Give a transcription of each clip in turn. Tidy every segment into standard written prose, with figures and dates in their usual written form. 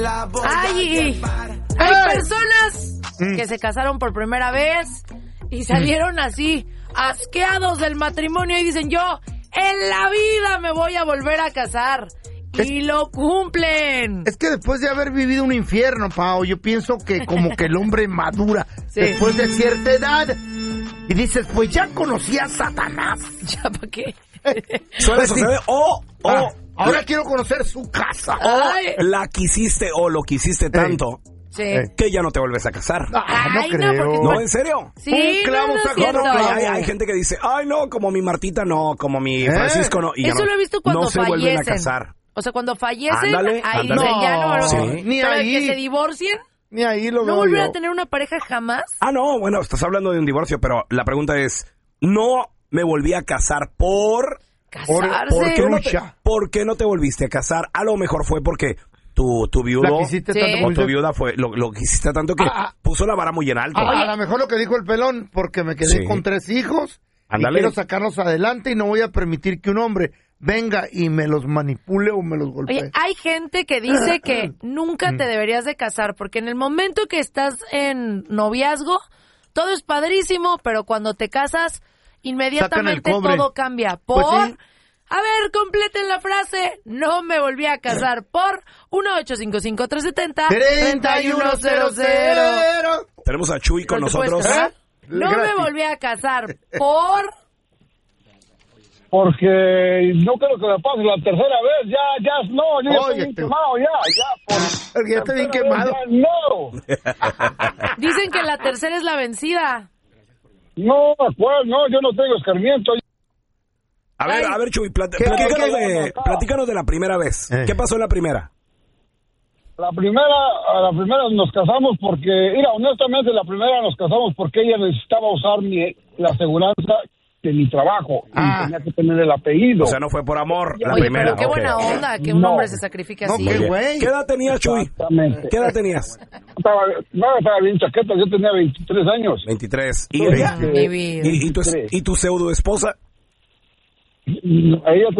Ay, hay personas que se casaron por primera vez y salieron así, asqueados del matrimonio y dicen, yo en la vida me voy a volver a casar. Y lo cumplen. Es que después de haber vivido un infierno, Pao, yo pienso que como que el hombre madura después de cierta edad y dices, pues ya conocí a Satanás. ¿Ya para qué? Suele suceder ahora quiero conocer su casa. La quisiste o lo quisiste tanto que ya no te vuelves a casar. No creo. No, ¿en serio? Sí, un clavo sacó otro clavo. Hay gente que dice, ay no, como mi Martita no, como mi Francisco no. Y eso lo he visto cuando no se fallecen. vuelven a casar. O sea, cuando fallecen, Ándale. dicen ya no. Sí. Ni pero ahí. que se divorcien, Ni ahí lo ¿no veo volver yo. a tener una pareja jamás? No, bueno, estás hablando de un divorcio, pero la pregunta es, no me volví a casar por... Casarse. ¿Por qué no te volviste a casar? A lo mejor fue porque tu viudo La quisiste tanto, o tu viuda fue lo quisiste tanto que puso la vara muy en alto. A lo mejor lo que dijo el pelón, porque me quedé con 3 hijos y quiero sacarlos adelante y no voy a permitir que un hombre venga y me los manipule o me los golpee. Oye, hay gente que dice que nunca te deberías de casar porque en el momento que estás en noviazgo todo es padrísimo, pero cuando te casas inmediatamente todo cambia. Pues sí. A ver, completen la frase. No me volví a casar por 1-855-370-3100. Tenemos a Chuy con nosotros. No me volví a casar por... Porque no creo que me pase la tercera vez. Ya no. Yo estoy bien quemado, ya. Ya estoy bien quemado. No. Dicen que la tercera es la vencida. No, pues no, yo no tengo escarmiento. A ver, Chuy, platícanos de la primera vez. ¿Qué pasó en la primera? A la primera nos casamos porque, mira, honestamente, la primera nos casamos porque ella necesitaba usar la aseguranza de mi trabajo y tenía que tener el apellido. O sea, no fue por amor la Oye, primera. pero qué buena onda que un hombre se sacrifique así. ¿Qué edad tenías, Chuy? Exactamente. ¿Qué edad tenías? Estaba bien chaqueta, yo tenía 23 años. 23. ¿Y ella? ¿Y tu pseudo esposa? Ella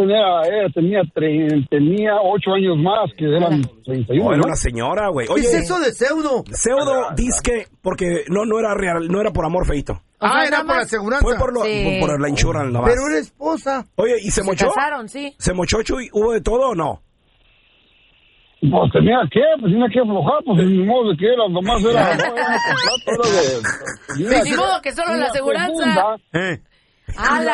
tenía 8 años más, que eran 31. Era una señora, güey. ¿Qué es eso de pseudo? Pseudo, disque, porque no era real, no era por amor, feito. Era por la aseguranza. Fue por la insurance nomás. Pero era esposa. Oye, ¿y se mochó? Se casaron, sí. ¿Se mochó, Chuy? ¿Hubo de todo o no? Pues tenía que aflojar, pues ni modo de que era, nomás era un contrato, Ni modo que solo la aseguranza.